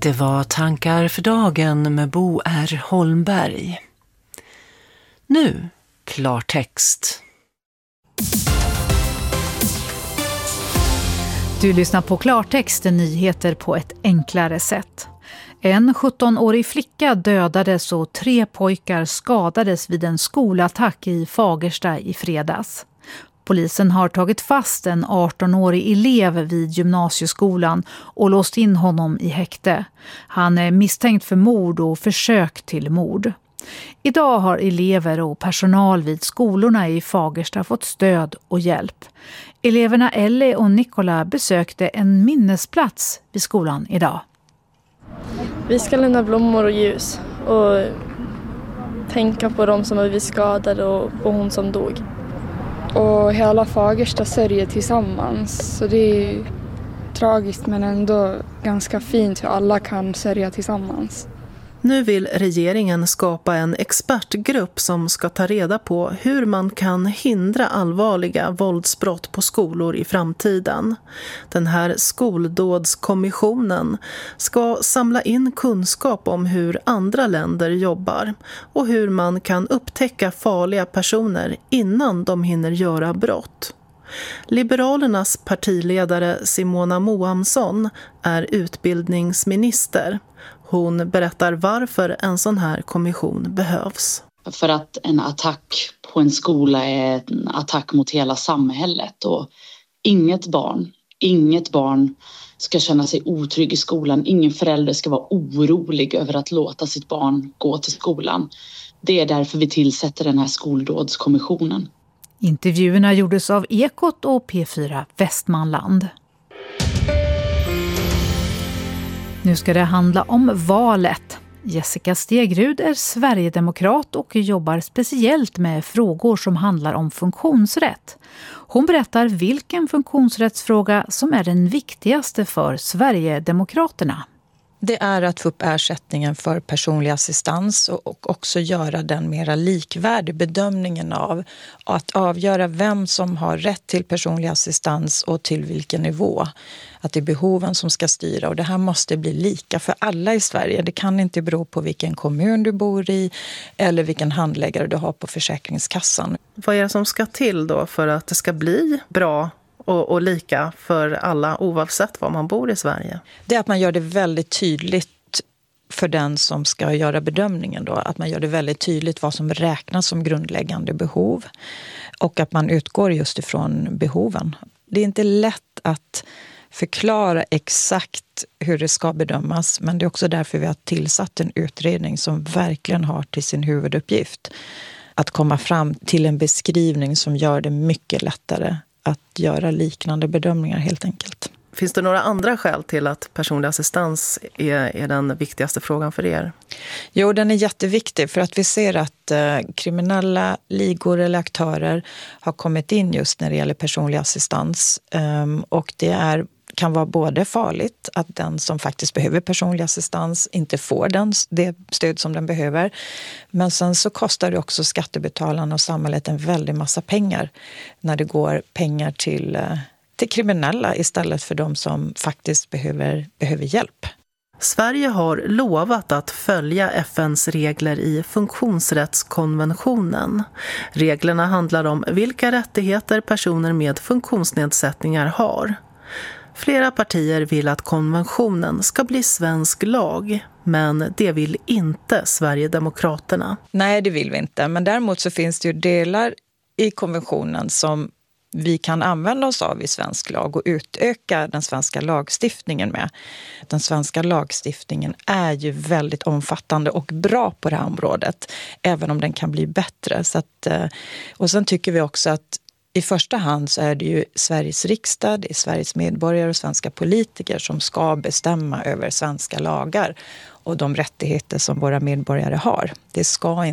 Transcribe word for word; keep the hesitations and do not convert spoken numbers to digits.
Det var tankar för dagen med Bo R. Holmberg. Nu klartext. Du lyssnar på Klartext, nyheter på ett enklare sätt. En sjuttonårig flicka dödades och tre pojkar skadades vid en skolattack i Fagersta i fredags. Polisen har tagit fast en artonårig elev vid gymnasieskolan och låst in honom i häkte. Han är misstänkt för mord och försök till mord. Idag har elever och personal vid skolorna i Fagersta fått stöd och hjälp. Eleverna Ellie och Nicola besökte en minnesplats vid skolan idag. Vi ska lämna blommor och ljus och tänka på dem som har blivit skadade och på hon som dog. Och hela Fagersta sörjer tillsammans, så det är ju tragiskt men ändå ganska fint hur alla kan sörja tillsammans. Nu vill regeringen skapa en expertgrupp som ska ta reda på hur man kan hindra allvarliga våldsbrott på skolor i framtiden. Den här skoldådskommissionen ska samla in kunskap om hur andra länder jobbar och hur man kan upptäcka farliga personer innan de hinner göra brott. Liberalernas partiledare Simona Moamsson är utbildningsminister. Hon berättar varför en sån här kommission behövs. För att en attack på en skola är en attack mot hela samhället. Och inget barn, inget barn ska känna sig otrygg i skolan. Ingen förälder ska vara orolig över att låta sitt barn gå till skolan. Det är därför vi tillsätter den här skoldådskommissionen. Intervjuerna gjordes av Ekot och P fyra Västmanland. Nu ska det handla om valet. Jessica Stegrud är Sverigedemokrat och jobbar speciellt med frågor som handlar om funktionsrätt. Hon berättar vilken funktionsrättsfråga som är den viktigaste för Sverigedemokraterna. Det är att få upp ersättningen för personlig assistans och också göra den mera likvärdig bedömningen av att avgöra vem som har rätt till personlig assistans och till vilken nivå. Att det är behoven som ska styra, och det här måste bli lika för alla i Sverige. Det kan inte bero på vilken kommun du bor i eller vilken handläggare du har på Försäkringskassan. Vad är det som ska till då för att det ska bli bra Och, och lika för alla oavsett var man bor i Sverige? Det är att man gör det väldigt tydligt för den som ska göra bedömningen då. Att man gör det väldigt tydligt vad som räknas som grundläggande behov. Och att man utgår just ifrån behoven. Det är inte lätt att förklara exakt hur det ska bedömas. Men det är också därför vi har tillsatt en utredning som verkligen har till sin huvuduppgift att komma fram till en beskrivning som gör det mycket lättare att göra liknande bedömningar helt enkelt. Finns det några andra skäl till att personlig assistans är, är den viktigaste frågan för er? Jo, den är jätteviktig för att vi ser att eh, kriminella ligor eller aktörer har kommit in just när det gäller personlig assistans. Um, och det är kan vara både farligt att den som faktiskt behöver personlig assistans inte får den, det stöd som den behöver. Men sen så kostar det också skattebetalarna och samhället en väldig massa pengar när det går pengar till, till kriminella istället för de som faktiskt behöver, behöver hjälp. Sverige har lovat att följa F N:s regler i funktionsrättskonventionen. Reglerna handlar om vilka rättigheter personer med funktionsnedsättningar har. Flera partier vill att konventionen ska bli svensk lag, men det vill inte Sverigedemokraterna. Nej, det vill vi inte. Men däremot så finns det ju delar i konventionen som vi kan använda oss av i svensk lag och utöka den svenska lagstiftningen med. Den svenska lagstiftningen är ju väldigt omfattande och bra på det här området, även om den kan bli bättre. Så att, och sen tycker vi också att i första hand så är det ju Sveriges riksdag, det är Sveriges medborgare och svenska politiker som ska bestämma över svenska lagar och de rättigheter som våra medborgare har. Det ska inte